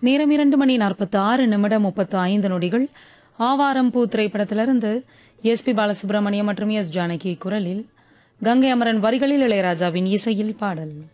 நேரம் 2:46:35 ஆவாரம் பூ திரைப்படத்திலிருந்து எஸ் பி பாலசுப்ரமணியம் மற்றும் எஸ் ஜானகி குரலில் கங்கை அமரன் வரிகளில் இளையராஜாவின் இசையில் பாடல்.